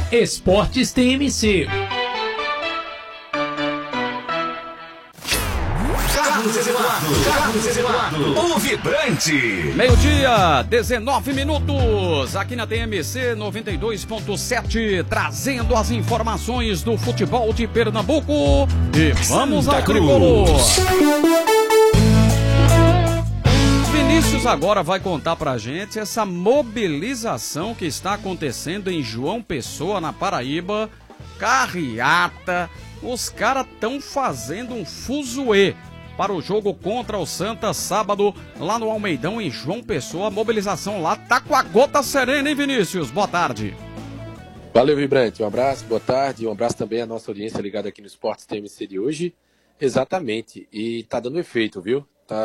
Esportes TMC. Carlos Eduardo, o vibrante. Meio-dia, 19 minutos, aqui na TMC 92.7, trazendo as informações do futebol de Pernambuco. E vamos ao tricolor. Vinícius agora vai contar pra gente essa mobilização que está acontecendo em João Pessoa, na Paraíba. Carreata, os caras estão fazendo um fuzuê para o jogo contra o Santa, sábado, lá no Almeidão, em João Pessoa. A mobilização lá tá com a gota serena, hein, Vinícius? Boa tarde. Valeu, Vibrante. Um abraço, boa tarde. Um abraço também à nossa audiência ligada aqui no Esportes TMC de hoje. Exatamente. E tá dando efeito, viu?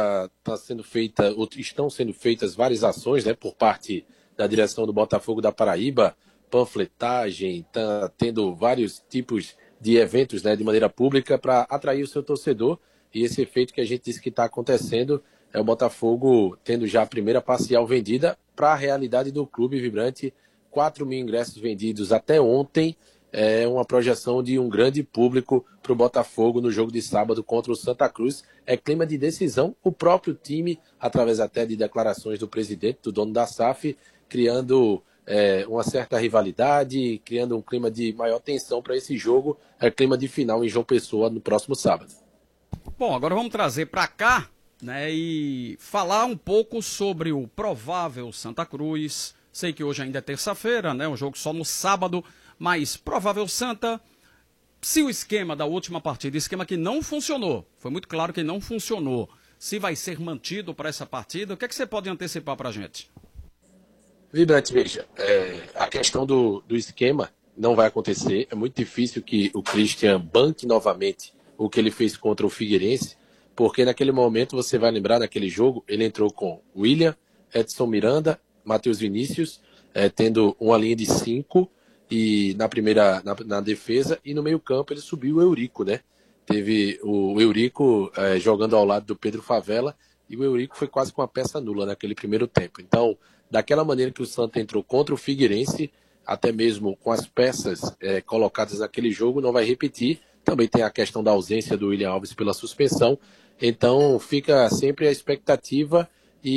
Estão sendo feitas várias ações, né, por parte da direção do Botafogo da Paraíba, panfletagem, tá tendo vários tipos de eventos, né, de maneira pública para atrair o seu torcedor. E esse efeito que a gente disse que está acontecendo é o Botafogo tendo já a primeira parcial vendida para a realidade do clube vibrante. 4 mil ingressos vendidos até ontem. É uma projeção de um grande público para o Botafogo no jogo de sábado contra o Santa Cruz. É clima de decisão. O próprio time, através até de declarações do presidente, do dono da SAF, criando uma certa rivalidade, criando um clima de maior tensão para esse jogo. É clima de final em João Pessoa no próximo sábado. Bom, agora vamos trazer para cá, né, e falar um pouco sobre o provável Santa Cruz. Sei que hoje ainda é terça-feira, né, um jogo só no sábado, mas provável Santa. Se o esquema da última partida, esquema que não funcionou, foi muito claro que não funcionou, se vai ser mantido para essa partida, o que é que você pode antecipar para a gente? Vibrante, veja, a questão do esquema não vai acontecer. É muito difícil que o Christian banque novamente o que ele fez contra o Figueirense, porque naquele momento, você vai lembrar, naquele jogo, ele entrou com William, Edson Miranda, Matheus Vinícius, tendo uma linha de 5, e na defesa, e no meio campo ele subiu o Eurico, né? Teve o Eurico jogando ao lado do Pedro Favela, e o Eurico foi quase com uma peça nula naquele primeiro tempo. Então, daquela maneira que o Santa entrou contra o Figueirense, até mesmo com as peças colocadas naquele jogo, não vai repetir. Também tem a questão da ausência do William Alves pela suspensão. Então fica sempre a expectativa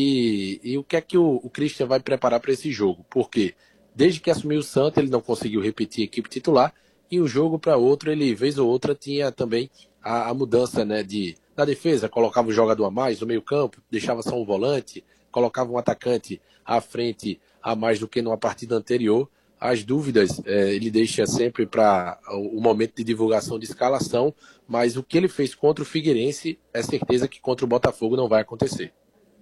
e o que é que o Christian vai preparar para esse jogo. Porque desde que assumiu o Santa, ele não conseguiu repetir a equipe titular. E um jogo para outro, ele, vez ou outra, tinha também a mudança, né, na defesa. Colocava um jogador a mais no meio campo, deixava só um volante, colocava um atacante à frente a mais do que numa partida anterior. As dúvidas ele deixa sempre para o momento de divulgação de escalação, mas o que ele fez contra o Figueirense é certeza que contra o Botafogo não vai acontecer.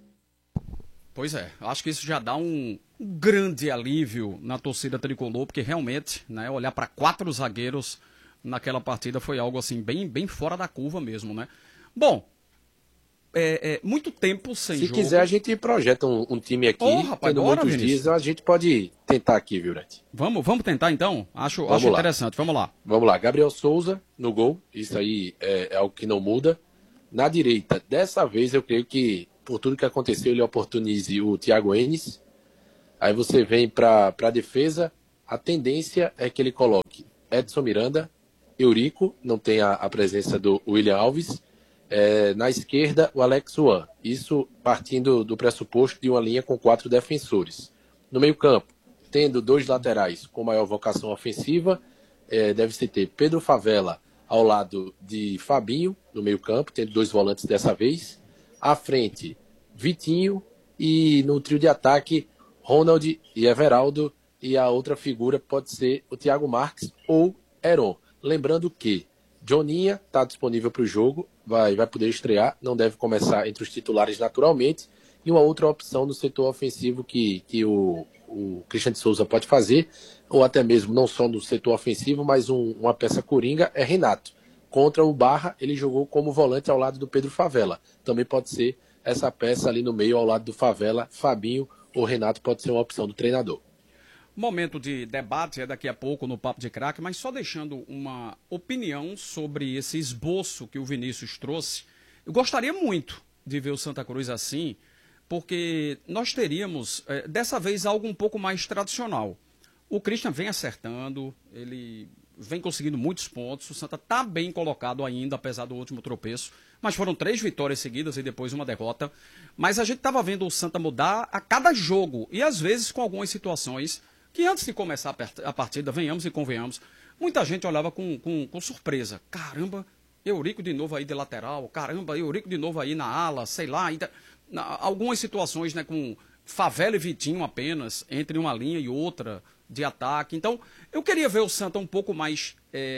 Pois é, acho que isso já dá um grande alívio na torcida tricolor, porque realmente, né, olhar para 4 zagueiros naquela partida foi algo assim bem fora da curva mesmo, né? Bom, muito tempo sem jogo. Se quiser, a gente projeta um time aqui, rapaz, tendo bora, muitos Vinícius. dias, a gente pode tentar aqui, viu, Rete? Vamos tentar então? Acho Lá. interessante, vamos lá. Vamos lá, Gabriel Souza no gol, isso aí é algo que não muda. Na direita, dessa vez eu creio que, por tudo que aconteceu, ele oportunize o Thiago Enes. Aí você vem para a defesa, a tendência é que ele coloque Edson Miranda, Eurico, não tem a presença do William Alves. Na esquerda, o Alex Wan. Isso partindo do pressuposto de uma linha com 4 defensores. No meio-campo, tendo 2 laterais com maior vocação ofensiva, deve-se ter Pedro Favela ao lado de Fabinho, no meio-campo, tendo 2 volantes dessa vez. À frente, Vitinho. E no trio de ataque, Ronald e Everaldo. E a outra figura pode ser o Thiago Marques ou Heron. Lembrando que Joninha está disponível para o jogo, vai poder estrear, não deve começar entre os titulares naturalmente. E uma outra opção no setor ofensivo que o Christian de Souza pode fazer, ou até mesmo não só no setor ofensivo, mas uma peça coringa, é Renato. Contra o Barra, ele jogou como volante ao lado do Pedro Favela. Também pode ser essa peça ali no meio ao lado do Favela, Fabinho ou Renato pode ser uma opção do treinador. Momento de debate daqui a pouco no Papo de Craque, mas só deixando uma opinião sobre esse esboço que o Vinícius trouxe. Eu gostaria muito de ver o Santa Cruz assim, porque nós teríamos, dessa vez, algo um pouco mais tradicional. O Christian vem acertando, ele vem conseguindo muitos pontos. O Santa está bem colocado ainda, apesar do último tropeço. Mas foram 3 vitórias seguidas e depois uma derrota. Mas a gente estava vendo o Santa mudar a cada jogo. E às vezes com algumas situações que antes de começar a partida, venhamos e convenhamos, muita gente olhava com surpresa. Caramba, Eurico de novo aí de lateral. Caramba, Eurico de novo aí na ala, sei lá. Algumas situações, né, com Favela e Vitinho apenas, entre uma linha e outra de ataque. Então, eu queria ver o Santa um pouco mais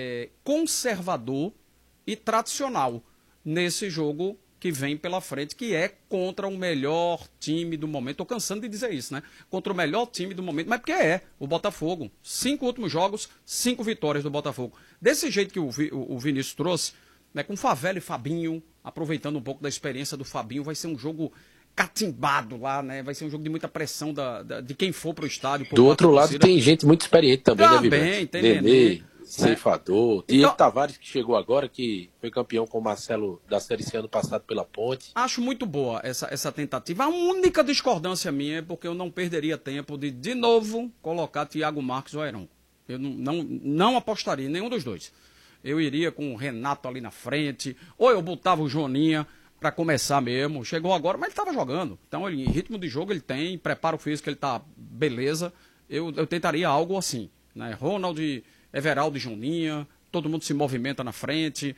conservador e tradicional nesse jogo que vem pela frente, que é contra o melhor time do momento. Estou cansando de dizer isso, né? Contra o melhor time do momento, mas porque o Botafogo. 5 últimos jogos, 5 vitórias do Botafogo. Desse jeito que o Vinícius trouxe, né, com Favela e Fabinho, aproveitando um pouco da experiência do Fabinho, vai ser um jogo catimbado lá, né? Vai ser um jogo de muita pressão de quem for pro estádio. Do outro lado tem gente muito experiente também, né, Também, tem Nenê, ceifador. Então, Diego Tavares, que chegou agora, que foi campeão com o Marcelo da Série C ano passado pela Ponte. Acho muito boa essa tentativa. A única discordância minha é porque eu não perderia tempo de novo, colocar Thiago Marques ou Heron. Eu não apostaria em nenhum dos dois. Eu iria com o Renato ali na frente, ou eu botava o Joninha para começar mesmo. Chegou agora, mas ele estava jogando. Então, em ritmo de jogo ele tem, preparo físico ele tá beleza. Eu tentaria algo assim, né? Ronald, Everaldo e Joninha, todo mundo se movimenta na frente.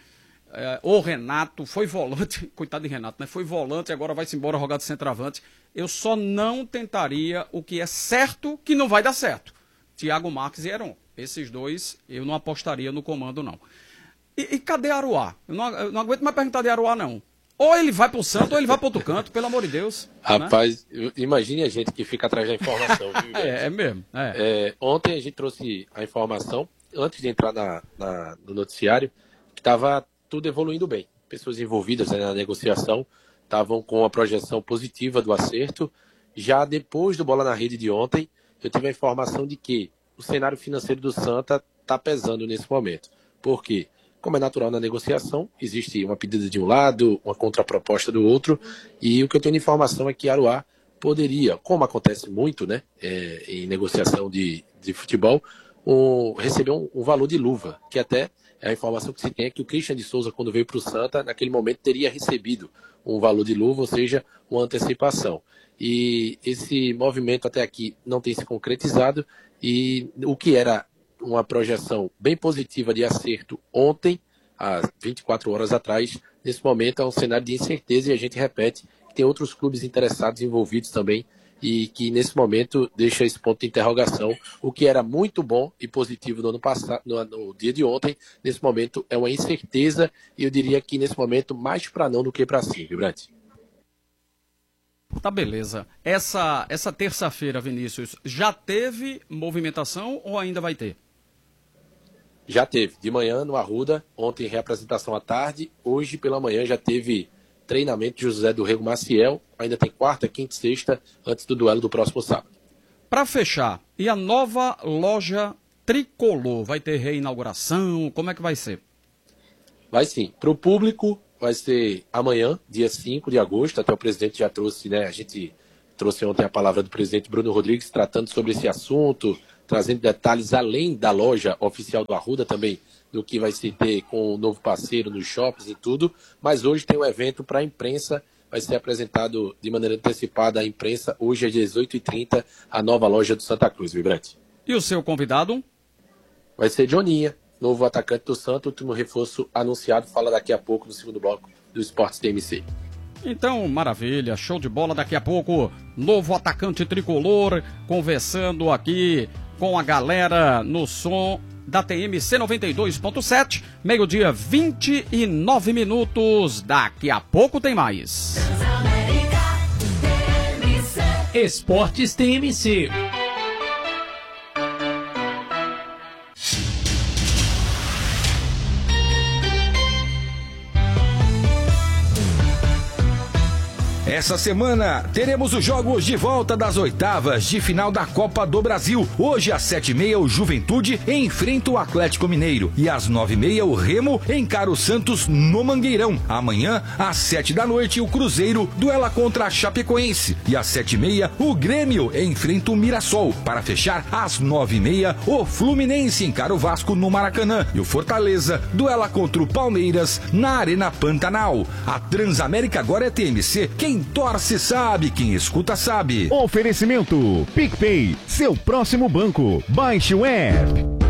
O Renato foi volante, coitado de Renato, né? Foi volante, agora vai-se embora jogar de centroavante. Eu só não tentaria o que é certo que não vai dar certo. Thiago Marques e Heron. Esses dois eu não apostaria no comando, não. E cadê Aruá? Eu não aguento mais perguntar de Aruá, não. Ou ele vai pro Santo ou ele vai pro outro canto, pelo amor de Deus. Rapaz, né? Imagine a gente que fica atrás da informação. Viu, é mesmo. Ontem a gente trouxe a informação, antes de entrar no noticiário, que estava tudo evoluindo bem. Pessoas envolvidas, né, na negociação estavam com a projeção positiva do acerto. Já depois do Bola na Rede de ontem, eu tive a informação de que o cenário financeiro do Santa está pesando nesse momento. Por quê? Como é natural na negociação, existe uma pedida de um lado, uma contraproposta do outro, e o que eu tenho de informação é que Aruá poderia, como acontece muito, né, em negociação de futebol, receber um valor de luva, que até a informação que se tem é que o Christian de Souza, quando veio para o Santa, naquele momento teria recebido um valor de luva, ou seja, uma antecipação. E esse movimento até aqui não tem se concretizado, e o que era uma projeção bem positiva de acerto ontem, há 24 horas atrás, nesse momento é um cenário de incerteza e a gente repete que tem outros clubes interessados envolvidos também e que nesse momento deixa esse ponto de interrogação. O que era muito bom e positivo no ano passado, no dia de ontem, nesse momento é uma incerteza e eu diria que nesse momento mais para não do que para sim, Vibrante. Tá, beleza. Essa terça-feira, Vinícius, já teve movimentação ou ainda vai ter? Já teve. De manhã no Arruda, ontem reapresentação à tarde, hoje pela manhã já teve treinamento de José do Rego Maciel, ainda tem quarta, quinta e sexta, antes do duelo do próximo sábado. Para fechar, e a nova loja Tricolor? Vai ter reinauguração? Como é que vai ser? Vai sim. Para o público, vai ser amanhã, dia 5 de agosto, até o presidente já trouxe, né? A gente trouxe ontem a palavra do presidente Bruno Rodrigues, tratando sobre esse assunto, trazendo detalhes além da loja oficial do Arruda também, do que vai se ter com o novo parceiro nos shoppings e tudo. Mas hoje tem um evento para a imprensa, vai ser apresentado de maneira antecipada à imprensa, hoje às 18h30, a nova loja do Santa Cruz, Vibrante. E o seu convidado? Vai ser Joninha, novo atacante do Santa, último reforço anunciado, fala daqui a pouco no segundo bloco do Esportes TMC. Então, maravilha, show de bola. Daqui a pouco, novo atacante tricolor, conversando aqui com a galera no som da TMC 92.7, meio-dia 29 minutos. Daqui a pouco tem mais. Esportes TMC. Essa semana teremos os jogos de volta das oitavas de final da Copa do Brasil. Hoje às 7h30 o Juventude enfrenta o Atlético Mineiro e às 9h30 o Remo encara o Santos no Mangueirão. Amanhã às 7 da noite o Cruzeiro duela contra a Chapecoense e às 7h30 o Grêmio enfrenta o Mirassol. Para fechar às 9h30 o Fluminense encara o Vasco no Maracanã e o Fortaleza duela contra o Palmeiras na Arena Pantanal. A Transamérica agora é TMC. Quem torce sabe, quem escuta sabe. Oferecimento PicPay, seu próximo banco. Baixe o app.